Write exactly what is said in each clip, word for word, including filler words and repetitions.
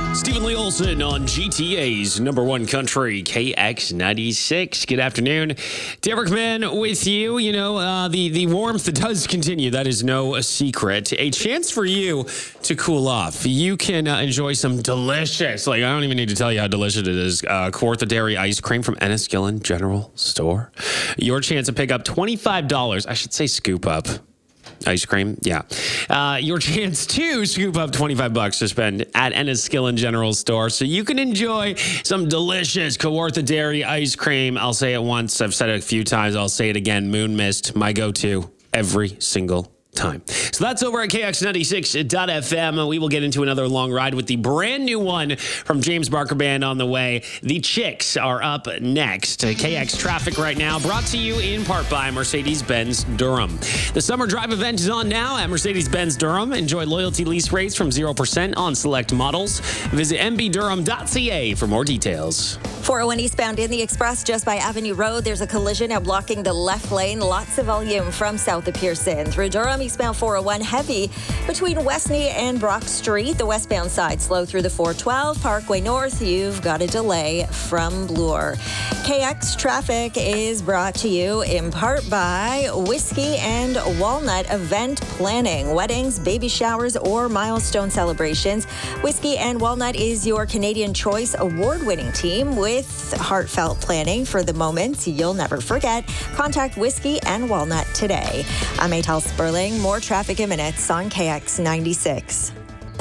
Stephen Lee Olson on G T A's number one country, K X ninety-six. Good afternoon. Derek Mann with you. You know, uh, the, the warmth does continue. That is no secret. A chance for you to cool off. You can uh, enjoy some delicious, like, I don't even need to tell you how delicious it is, uh, Kawartha Dairy ice cream from Enniskillen General Store. Your chance to pick up twenty-five dollars. I should say scoop up. Ice cream, yeah. Uh, your chance to scoop up twenty-five bucks to spend at Enniskillen General Store so you can enjoy some delicious Kawartha Dairy ice cream. I'll say it once. I've said it a few times. I'll say it again. Moon Mist, my go-to every single time. So that's over at K X ninety-six dot F M. We will get into another long ride with the brand new one from James Barker Band on the way. The Chicks are up next. K X traffic right now, brought to you in part by Mercedes-Benz Durham. The summer drive event is on now at Mercedes-Benz Durham. Enjoy loyalty lease rates from zero percent on select models. Visit m b durham dot c a for more details. four oh one eastbound in the Express just by Avenue Road. There's a collision now blocking the left lane. Lots of volume from south of Pearson. Through Durham, eastbound four oh one heavy between Westney and Brock Street. The westbound side slow through the four twelve. Parkway North, you've got a delay from Bloor. K X traffic is brought to you in part by Whiskey and Walnut Event Planning. Weddings, baby showers, or milestone celebrations. Whiskey and Walnut is your Canadian Choice award-winning team with heartfelt planning for the moments you'll never forget. Contact Whiskey and Walnut today. I'm Atal Sperling. More traffic in minutes on K X ninety-six.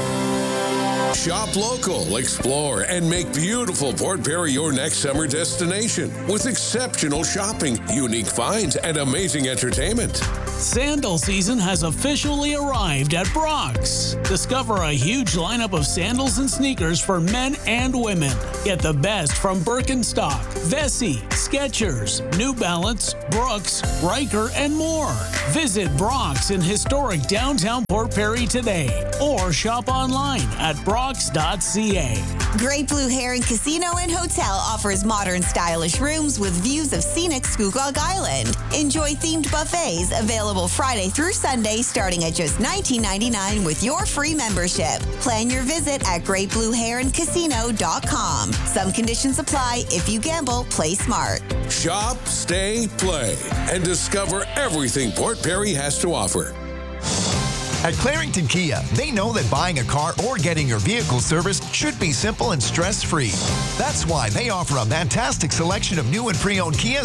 Shop local, explore, and make beautiful Port Perry your next summer destination with exceptional shopping, unique finds, and amazing entertainment. Sandal season has officially arrived at Brock's. Discover a huge lineup of sandals and sneakers for men and women. Get the best from Birkenstock, Vessi, Skechers, New Balance, Brooks, Riker, and more. Visit Brock's in historic downtown Port Perry today or shop online at brox dot c a. Great Blue Heron Casino and Hotel offers modern, stylish rooms with views of scenic Scugog Island. Enjoy themed buffets available Friday through Sunday starting at just nineteen ninety-nine with your free membership. Plan your visit at great blue heron casino dot com. Some conditions apply. If you gamble, play smart. Shop, stay, play, and discover everything Port Perry has to offer. At Clarington Kia, they know that buying a car or getting your vehicle serviced should be simple and stress-free. That's why they offer a fantastic selection of new and pre-owned Kias